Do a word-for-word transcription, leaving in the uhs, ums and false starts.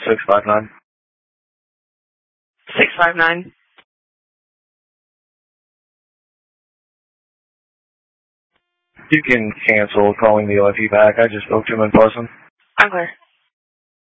six five nine. six five nine. You can cancel calling the O F E back. I just spoke to him in person. I'm clear.